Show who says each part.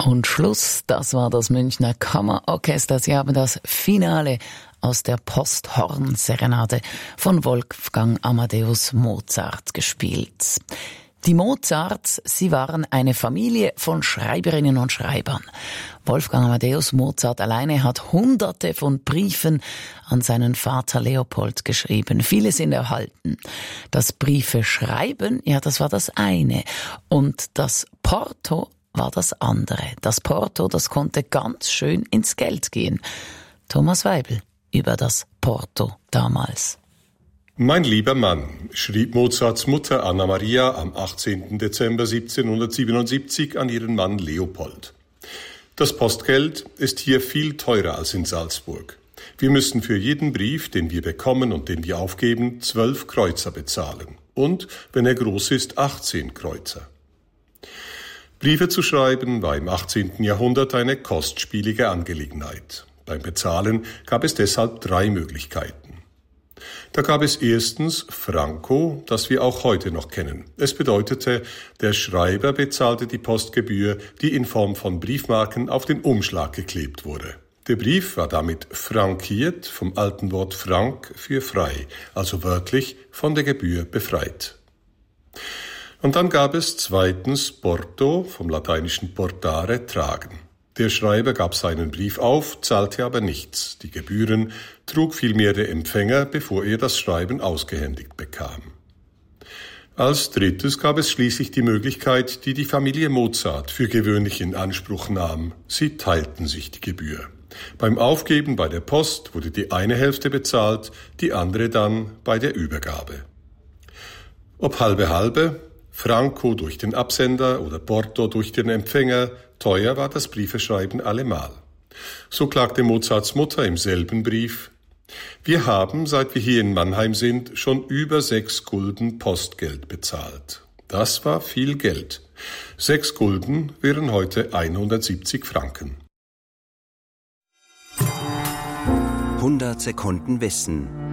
Speaker 1: Und Schluss, das war das Münchner Kammerorchester. Sie haben das Finale aus der Posthorn-Serenade von Wolfgang Amadeus Mozart gespielt. Die Mozarts, sie waren eine Familie von Schreiberinnen und Schreibern. Wolfgang Amadeus Mozart alleine hat Hunderte von Briefen an seinen Vater Leopold geschrieben. Viele sind erhalten. Das Briefe schreiben, ja, das war das eine. Und das Porto war das andere. Das Porto, das konnte ganz schön ins Geld gehen. Thomas Weibel über das Porto damals.
Speaker 2: Mein lieber Mann, schrieb Mozarts Mutter Anna Maria am 18. Dezember 1777 an ihren Mann Leopold. Das Postgeld ist hier viel teurer als in Salzburg. Wir müssen für jeden Brief, den wir bekommen und den wir aufgeben, 12 Kreuzer bezahlen. Und, wenn er groß ist, 18 Kreuzer. Briefe zu schreiben war im 18. Jahrhundert eine kostspielige Angelegenheit. Beim Bezahlen gab es deshalb 3 Möglichkeiten. Da gab es erstens Franco, das wir auch heute noch kennen. Es bedeutete, der Schreiber bezahlte die Postgebühr, die in Form von Briefmarken auf den Umschlag geklebt wurde. Der Brief war damit frankiert, vom alten Wort franc für frei, also wörtlich von der Gebühr befreit. Und dann gab es zweitens Porto, vom lateinischen portare, tragen. Der Schreiber gab seinen Brief auf, zahlte aber nichts. Die Gebühren trug vielmehr der Empfänger, bevor er das Schreiben ausgehändigt bekam. Als drittes gab es schließlich die Möglichkeit, die die Familie Mozart für gewöhnlich in Anspruch nahm. Sie teilten sich die Gebühr. Beim Aufgeben bei der Post wurde die eine Hälfte bezahlt, die andere dann bei der Übergabe. Ob halbe, Franco durch den Absender oder Porto durch den Empfänger, teuer war das Briefeschreiben allemal. So klagte Mozarts Mutter im selben Brief: Wir haben, seit wir hier in Mannheim sind, schon über 6 Gulden Postgeld bezahlt. Das war viel Geld. 6 Gulden wären heute 170 Franken.
Speaker 3: 100 Sekunden Wissen.